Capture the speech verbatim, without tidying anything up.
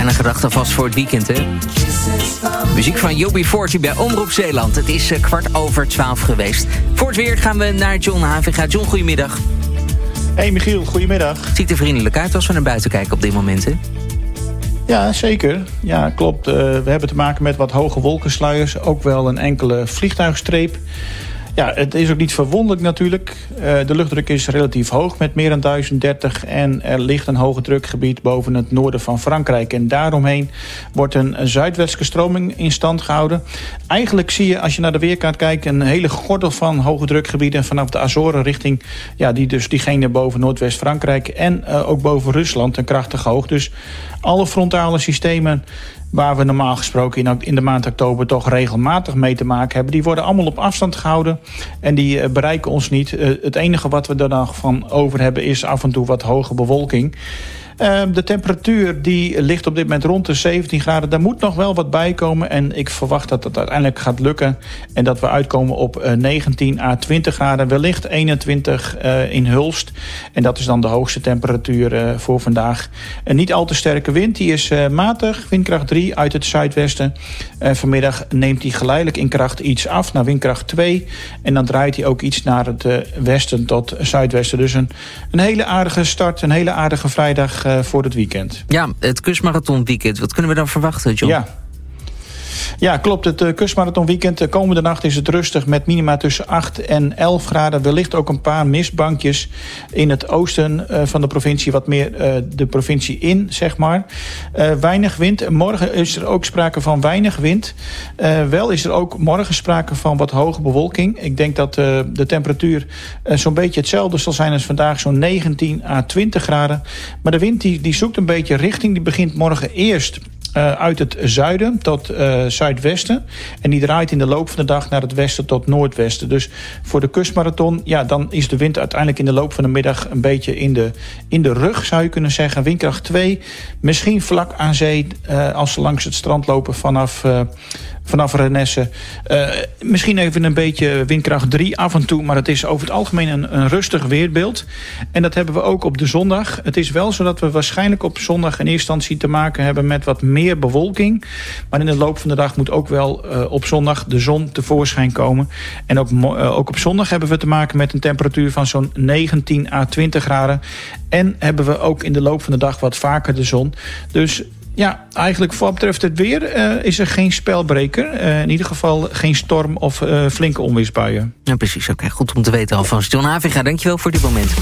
Fijne gedachten vast voor het weekend, hè? Muziek van U B veertig bij Omroep Zeeland. Het is uh, kwart over twaalf geweest. Voor het weer gaan we naar John Havinga. John, goedemiddag. Hey Michiel, goedemiddag. Ziet er vriendelijk uit als we naar buiten kijken op dit moment, hè? Ja, zeker. Ja, klopt. Uh, we hebben te maken met wat hoge wolkensluiers. Ook wel een enkele vliegtuigstreep. Ja, het is ook niet verwonderlijk natuurlijk. Uh, de luchtdruk is relatief hoog met meer dan duizend dertig... en er ligt een hoge drukgebied boven het noorden van Frankrijk. En daaromheen wordt een zuidwestelijke stroming in stand gehouden. Eigenlijk zie je, als je naar de weerkaart kijkt... een hele gordel van hoge drukgebieden vanaf de Azoren richting... ja, die dus diegene boven Noordwest-Frankrijk en uh, ook boven Rusland een krachtig hoog. Dus alle frontale systemen waar we normaal gesproken in, in de maand oktober toch regelmatig mee te maken hebben, die worden allemaal op afstand gehouden en die uh, bereiken ons niet. Uh, het enige wat we er dan van over hebben is af en toe wat hoge bewolking. Uh, de temperatuur die ligt op dit moment rond de zeventien graden. Daar moet nog wel wat bij komen. En ik verwacht dat het uiteindelijk gaat lukken. En dat we uitkomen op uh, negentien à twintig graden. Wellicht eenentwintig uh, in Hulst. En dat is dan de hoogste temperatuur uh, voor vandaag. Een niet al te sterke wind. Die is uh, matig. Windkracht drie uit het zuidwesten. Uh, vanmiddag neemt die geleidelijk in kracht iets af naar windkracht twee. En dan draait hij ook iets naar het uh, westen tot zuidwesten. Dus een, een hele aardige start. Een hele aardige vrijdag voor het weekend. Ja, het kustmarathon weekend. Wat kunnen we dan verwachten, John? Ja. Ja, klopt. Het uh, kustmarathon weekend. De komende nacht is het rustig met minima tussen acht en elf graden. Wellicht ook een paar mistbankjes in het oosten uh, van de provincie. Wat meer uh, de provincie in, zeg maar. Uh, weinig wind. Morgen is er ook sprake van weinig wind. Uh, wel is er ook morgen sprake van wat hoge bewolking. Ik denk dat uh, de temperatuur uh, zo'n beetje hetzelfde zal zijn als vandaag. Zo'n negentien à twintig graden. Maar de wind die, die zoekt een beetje richting. Die begint morgen eerst Uh, uit het zuiden tot uh, zuidwesten. En die draait in de loop van de dag naar het westen tot noordwesten. Dus voor de kustmarathon, ja, dan is de wind uiteindelijk in de loop van de middag een beetje in de, in de rug, zou je kunnen zeggen. Windkracht twee, misschien vlak aan zee, uh, als ze langs het strand lopen vanaf Uh, vanaf Renesse. Uh, misschien even een beetje windkracht drie af en toe, maar het is over het algemeen een, een rustig weerbeeld. En dat hebben we ook op de zondag. Het is wel zo dat we waarschijnlijk op zondag in eerste instantie te maken hebben met wat meer bewolking. Maar in de loop van de dag moet ook wel uh, op zondag de zon tevoorschijn komen. En ook, uh, ook op zondag hebben we te maken met een temperatuur van zo'n negentien à twintig graden. En hebben we ook in de loop van de dag wat vaker de zon. Dus ja, eigenlijk wat betreft het weer uh, is er geen spelbreker. Uh, in ieder geval geen storm of uh, flinke onweersbuien. Ja, precies. Oké, okay. Goed om te weten alvast. John Havinga, dankjewel voor dit moment.